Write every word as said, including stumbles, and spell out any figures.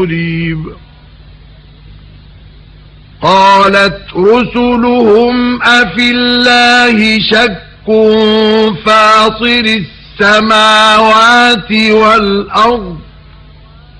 مريب. قالت رسلهم أفي الله شك فاطر السماوات والأرض